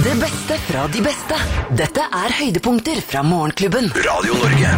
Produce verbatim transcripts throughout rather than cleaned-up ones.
Det beste fra de beste. Dette er høydepunkter fra Morgenklubben. Radio Norge.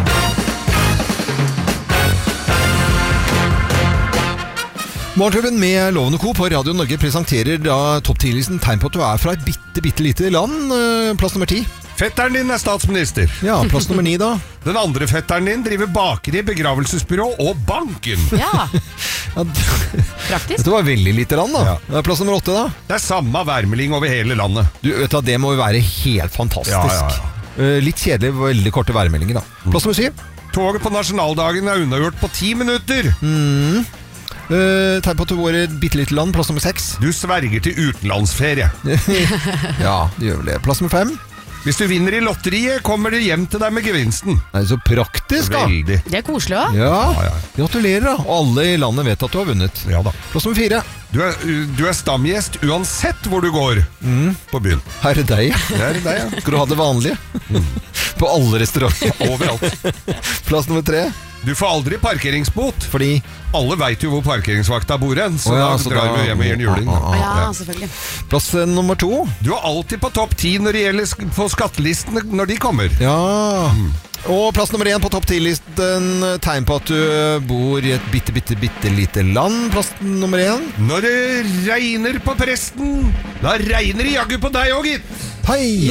Morgenklubben med Loven og Co. på Radio Norge presenterer da topp ti-listen tegn på at du er fra et bitte, bitte lite land. Plass nummer ti. Fetteren din er statsminister. Ja, plass nummer ni da. Den andre fetteren din driver bakeri, begravelsesbyrå og banken. Ja, Ja, praktisk. dette var veldig lite land da. Ja. Plass nummer åtte da. Det er samme værmelding over hele landet. Du vet at det må jo være helt fantastisk. Ja, ja, Eh, Litt kjedelig, veldig korte værmeldinger da. Plass nummer syv. Toget på nasjonaldagen er unnagjort på ti minutter. Uh, tegn på at du bor i et bitte lite land. Plass nummer seks. Du sverger til utenlandsferie. Ja, det gjør vel det. Plass nummer fem. Hvis du vinner i lotteriet, kommer det hjem til deg med gevinsten. Det er så praktisk da. Veldig. Det er koselig også. Ja, Ja, ja. gratulerer da. Og alle i landet vet at du har vunnet. Ja da. Plass nummer fire. Du er, du er stamgjest uansett hvor du går på byen. Her er deg. Det er deg, ja. Skal du ha det vanlige? På alle restauranter. Overalt. Plass nummer tre. Du får aldri parkeringsbot. Fordi Alle vet jo hvor parkeringsvakta bor hen, så Å ja, da så drar da- vi hjem og gir en juling. Ah, ah, Ja, selvfølgelig. Plass eh, nummer to. Du er alltid på topp ti når det gjelder sk- på skattelistene når de kommer. Ja. Og plass nummer én på topp ti-listen. Tegn på at du bor i et bitte, bitte, bitte lite land. Plass nummer én. Når det regner på presten, da regner det jaggu på deg òg, gitt. Hei!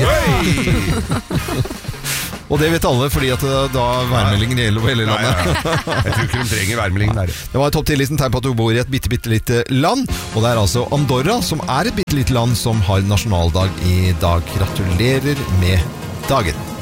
Og det vet alle, fordi at det da værmeldingen gjelder over hele Ja, landet. ja, ja. Jeg tror ikke de trenger værmelding der. Det var topp ti-listen tegn på at du bor i et bitte, bitte lite land. Og det er altså Andorra, som er et bitte lite land, som har nasjonaldag i dag. Gratulerer med dagen.